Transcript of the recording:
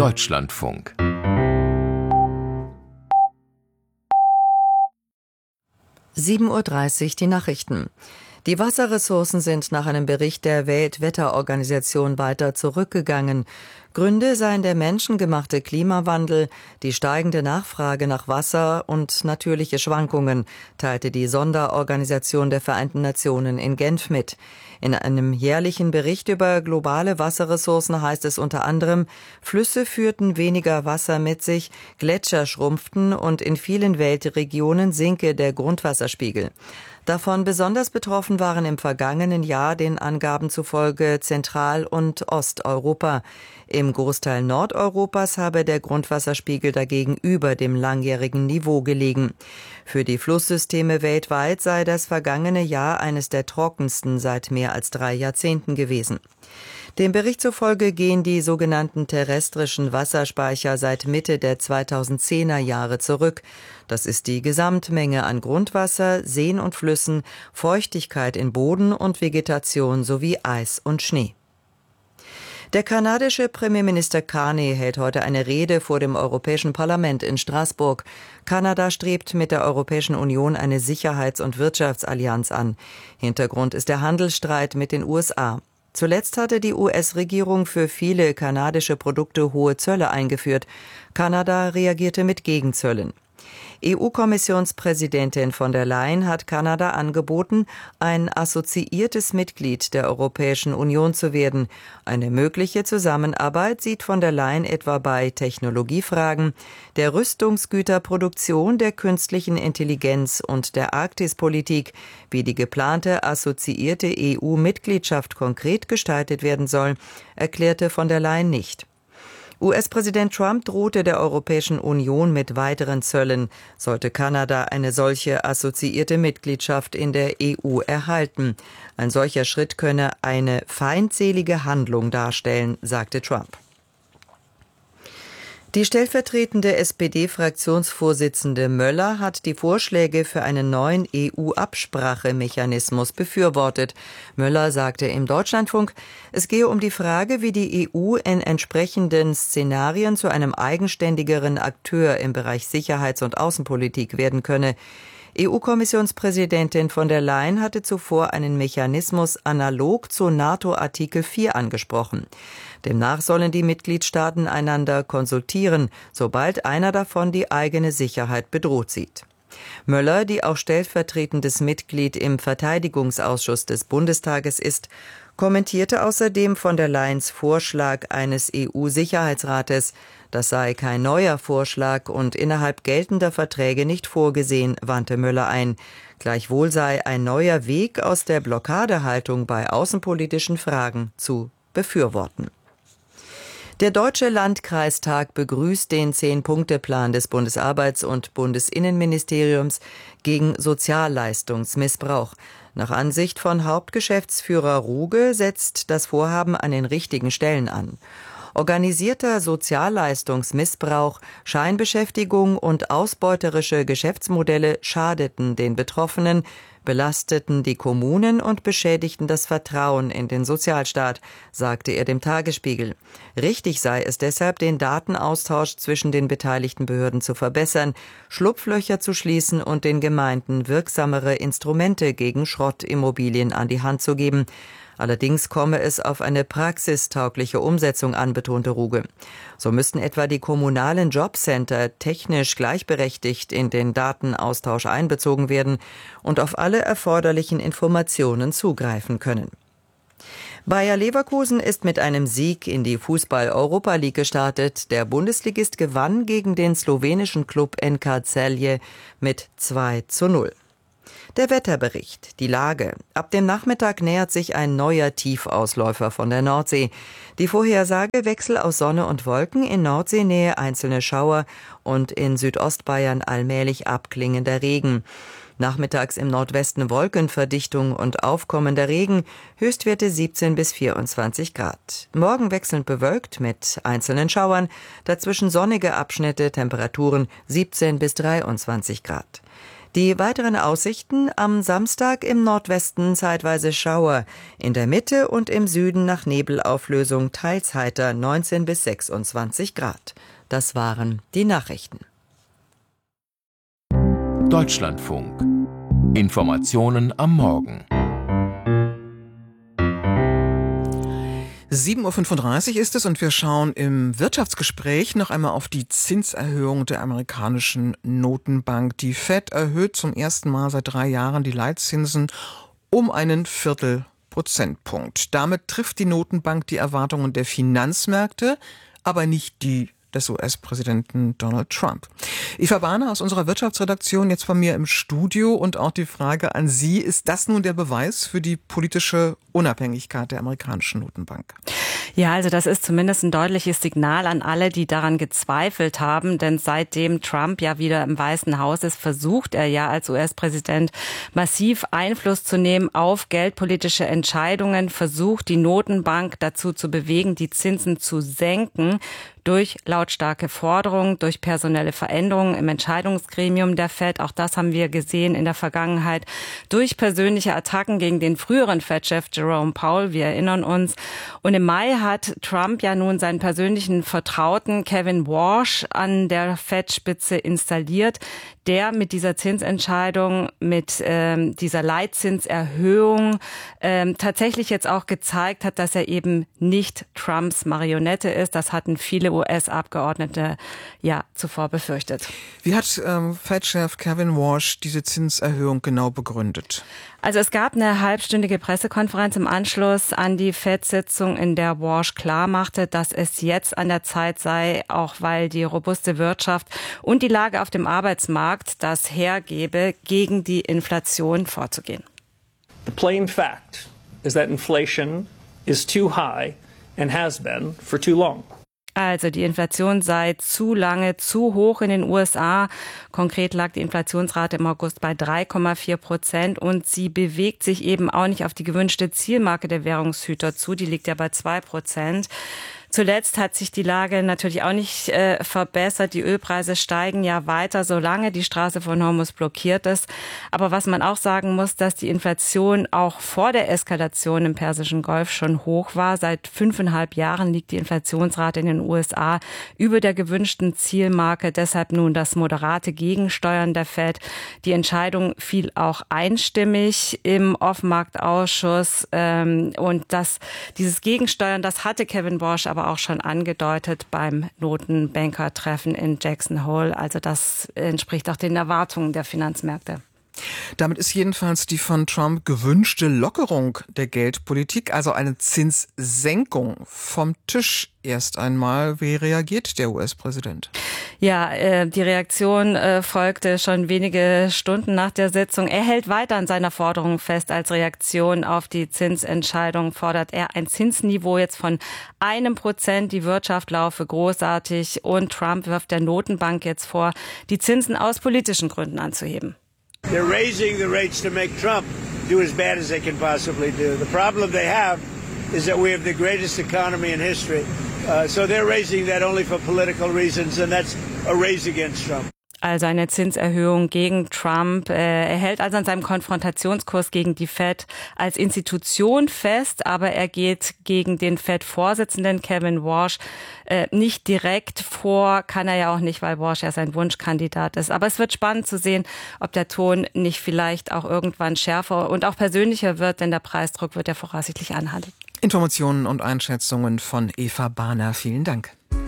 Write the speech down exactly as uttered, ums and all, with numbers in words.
Deutschlandfunk. sieben Uhr dreißig, die Nachrichten. Die Wasserressourcen sind nach einem Bericht der Weltwetterorganisation weiter zurückgegangen. Gründe seien der menschengemachte Klimawandel, die steigende Nachfrage nach Wasser und natürliche Schwankungen, teilte die Sonderorganisation der Vereinten Nationen in Genf mit. In einem jährlichen Bericht über globale Wasserressourcen heißt es unter anderem, Flüsse führten weniger Wasser mit sich, Gletscher schrumpften und in vielen Weltregionen sinke der Grundwasserspiegel. Davon besonders betroffen waren im vergangenen Jahr den Angaben zufolge Zentral- und Osteuropa. Im Großteil Nordeuropas habe der Grundwasserspiegel dagegen über dem langjährigen Niveau gelegen. Für die Flusssysteme weltweit sei das vergangene Jahr eines der trockensten seit mehr als drei Jahrzehnten gewesen. Dem Bericht zufolge gehen die sogenannten terrestrischen Wasserspeicher seit Mitte der zweitausendzehner Jahre zurück. Das ist die Gesamtmenge an Grundwasser, Seen und Flüssen, Feuchtigkeit in Boden und Vegetation sowie Eis und Schnee. Der kanadische Premierminister Carney hält heute eine Rede vor dem Europäischen Parlament in Straßburg. Kanada strebt mit der Europäischen Union eine Sicherheits- und Wirtschaftsallianz an. Hintergrund ist der Handelsstreit mit den U S A. Zuletzt hatte die U S-Regierung für viele kanadische Produkte hohe Zölle eingeführt. Kanada reagierte mit Gegenzöllen. E U-Kommissionspräsidentin von der Leyen hat Kanada angeboten, ein assoziiertes Mitglied der Europäischen Union zu werden. Eine mögliche Zusammenarbeit sieht von der Leyen etwa bei Technologiefragen, der Rüstungsgüterproduktion, der künstlichen Intelligenz und der Arktispolitik. Wie die geplante assoziierte E U-Mitgliedschaft konkret gestaltet werden soll, erklärte von der Leyen nicht. U S-Präsident Trump drohte der Europäischen Union mit weiteren Zöllen, sollte Kanada eine solche assoziierte Mitgliedschaft in der E U erhalten. Ein solcher Schritt könne eine feindselige Handlung darstellen, sagte Trump. Die stellvertretende S P D-Fraktionsvorsitzende Möller hat die Vorschläge für einen neuen E U-Absprachemechanismus befürwortet. Möller sagte im Deutschlandfunk, es gehe um die Frage, wie die E U in entsprechenden Szenarien zu einem eigenständigeren Akteur im Bereich Sicherheits- und Außenpolitik werden könne. E U-Kommissionspräsidentin von der Leyen hatte zuvor einen Mechanismus analog zu NATO-Artikel vier angesprochen. Demnach sollen die Mitgliedstaaten einander konsultieren, sobald einer davon die eigene Sicherheit bedroht sieht. Möller, die auch stellvertretendes Mitglied im Verteidigungsausschuss des Bundestages ist, kommentierte außerdem von der Leyens Vorschlag eines E U-Sicherheitsrates. Das sei kein neuer Vorschlag und innerhalb geltender Verträge nicht vorgesehen, wandte Möller ein. Gleichwohl sei ein neuer Weg aus der Blockadehaltung bei außenpolitischen Fragen zu befürworten. Der Deutsche Landkreistag begrüßt den Zehn-Punkte-Plan des Bundesarbeits- und Bundesinnenministeriums gegen Sozialleistungsmissbrauch. Nach Ansicht von Hauptgeschäftsführer Ruge setzt das Vorhaben an den richtigen Stellen an. Organisierter Sozialleistungsmissbrauch, Scheinbeschäftigung und ausbeuterische Geschäftsmodelle schadeten den Betroffenen, belasteten die Kommunen und beschädigten das Vertrauen in den Sozialstaat, sagte er dem Tagesspiegel. Richtig sei es deshalb, den Datenaustausch zwischen den beteiligten Behörden zu verbessern, Schlupflöcher zu schließen und den Gemeinden wirksamere Instrumente gegen Schrottimmobilien an die Hand zu geben. Allerdings komme es auf eine praxistaugliche Umsetzung an, betonte Ruge. So müssten etwa die kommunalen Jobcenter technisch gleichberechtigt in den Datenaustausch einbezogen werden und auf alle erforderlichen Informationen zugreifen können. Bayer Leverkusen ist mit einem Sieg in die Fußball-Europa League gestartet. Der Bundesligist gewann gegen den slowenischen Klub N K Celje mit zwei zu null. Der Wetterbericht, die Lage. Ab dem Nachmittag nähert sich ein neuer Tiefausläufer von der Nordsee. Die Vorhersage: Wechsel aus Sonne und Wolken, in Nordseenähe einzelne Schauer und in Südostbayern allmählich abklingender Regen. Nachmittags im Nordwesten Wolkenverdichtung und aufkommender Regen, Höchstwerte siebzehn bis vierundzwanzig Grad. Morgen wechselnd bewölkt mit einzelnen Schauern, dazwischen sonnige Abschnitte, Temperaturen siebzehn bis dreiundzwanzig Grad. Die weiteren Aussichten: am Samstag im Nordwesten zeitweise Schauer, in der Mitte und im Süden nach Nebelauflösung teils heiter, neunzehn bis sechsundzwanzig Grad. Das waren die Nachrichten. Deutschlandfunk. Informationen am Morgen. sieben Uhr fünfunddreißig ist es und wir schauen im Wirtschaftsgespräch noch einmal auf die Zinserhöhung der amerikanischen Notenbank. Die Fed erhöht zum ersten Mal seit drei Jahren die Leitzinsen um einen Viertelprozentpunkt. Damit trifft die Notenbank die Erwartungen der Finanzmärkte, aber nicht die des U S-Präsidenten Donald Trump. Eva Bahner aus unserer Wirtschaftsredaktion jetzt bei mir im Studio und auch die Frage an Sie: Ist das nun der Beweis für die politische Unabhängigkeit der amerikanischen Notenbank? Ja, also das ist zumindest ein deutliches Signal an alle, die daran gezweifelt haben, denn seitdem Trump ja wieder im Weißen Haus ist, versucht er ja als U S-Präsident massiv Einfluss zu nehmen auf geldpolitische Entscheidungen, versucht die Notenbank dazu zu bewegen, die Zinsen zu senken, durch lautstarke Forderungen, durch personelle Veränderungen im Entscheidungsgremium der Fed. Auch das haben wir gesehen in der Vergangenheit. Durch persönliche Attacken gegen den früheren Fed-Chef Jerome Powell, wir erinnern uns. Und im Mai hat Trump ja nun seinen persönlichen Vertrauten Kevin Warsh an der Fed-Spitze installiert, der mit dieser Zinsentscheidung, mit ähm, dieser Leitzinserhöhung ähm, tatsächlich jetzt auch gezeigt hat, dass er eben nicht Trumps Marionette ist. Das hatten viele U S-Abgeordnete ja zuvor befürchtet. Wie hat ähm, Fed-Chef Kevin Warsh diese Zinserhöhung genau begründet? Also es gab eine halbstündige Pressekonferenz im Anschluss an die Fed-Sitzung, in der Warsh klarmachte, dass es jetzt an der Zeit sei, auch weil die robuste Wirtschaft und die Lage auf dem Arbeitsmarkt das hergebe, gegen die Inflation vorzugehen. The plain fact is that inflation is too high and has been for too long. Also die Inflation sei zu lange zu hoch in den U S A. Konkret lag die Inflationsrate im August bei drei Komma vier Prozent und sie bewegt sich eben auch nicht auf die gewünschte Zielmarke der Währungshüter zu. Die liegt ja bei zwei Prozent. Zuletzt hat sich die Lage natürlich auch nicht äh, verbessert. Die Ölpreise steigen ja weiter, solange die Straße von Hormuz blockiert ist. Aber was man auch sagen muss, dass die Inflation auch vor der Eskalation im Persischen Golf schon hoch war. Seit fünfeinhalb Jahren liegt die Inflationsrate in den U S A über der gewünschten Zielmarke. Deshalb nun das moderate Gegensteuern der Fed. Die Entscheidung fiel auch einstimmig im Off-Marktausschuss. Ähm, und das, dieses Gegensteuern, das hatte Kevin Warsh aber auch schon angedeutet beim Notenbanker-Treffen in Jackson Hole. Also das entspricht auch den Erwartungen der Finanzmärkte. Damit ist jedenfalls die von Trump gewünschte Lockerung der Geldpolitik, also eine Zinssenkung, vom Tisch erst einmal. Wie reagiert der U S-Präsident? Ja, äh, die Reaktion äh, folgte schon wenige Stunden nach der Sitzung. Er hält weiter an seiner Forderung fest. Als Reaktion auf die Zinsentscheidung fordert er ein Zinsniveau jetzt von einem Prozent. Die Wirtschaft laufe großartig und Trump wirft der Notenbank jetzt vor, die Zinsen aus politischen Gründen anzuheben. They're raising the rates to make Trump do as bad as they can possibly do. The problem they have is that we have the greatest economy in history. Uh, so they're raising that only for political reasons, and that's a raise against Trump. Also eine Zinserhöhung gegen Trump. Er hält also an seinem Konfrontationskurs gegen die Fed als Institution fest, aber er geht gegen den Fed-Vorsitzenden Kevin Warsh nicht direkt vor, kann er ja auch nicht, weil Warsh ja sein Wunschkandidat ist. Aber es wird spannend zu sehen, ob der Ton nicht vielleicht auch irgendwann schärfer und auch persönlicher wird, denn der Preisdruck wird ja voraussichtlich anhalten. Informationen und Einschätzungen von Eva Bahner. Vielen Dank.